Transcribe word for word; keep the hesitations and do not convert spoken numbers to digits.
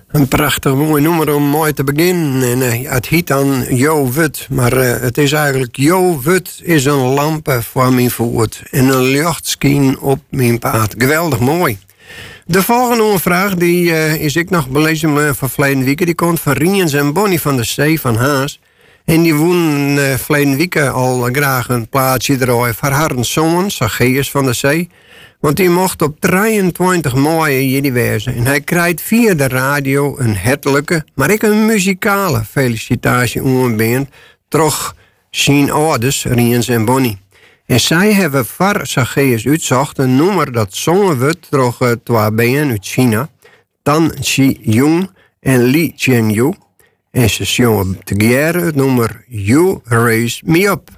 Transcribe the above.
Een prachtig mooi nummer om mooi te beginnen. En, uh, het heet dan Jo Wut. Maar uh, het is eigenlijk Jo Wut is een lamp voor mijn voet. En een lichtschijn op mijn paard. Geweldig mooi. De volgende vraag die, uh, is ik nog belezen van verleden week. Die komt van Riens en Bonnie van de Zee van Haas. En die wonen uh, verleden week al graag een plaatsje draaien voor haar zoon, Zacchaeus van de Zee. Want die mocht op drieëntwintig mooie jullie wezen. En hij krijgt via de radio een hartelijke, maar ook een muzikale felicitatie aan een band. Toch zijn ouders, Riens en Bonnie. En zij hebben voor Zacchaeus uitzocht een nummer dat zongen wordt door uh, twee banden uit China. Tan Chi Jung en Li Jianyu. En ze zongen together het nummer You Raise Me Up.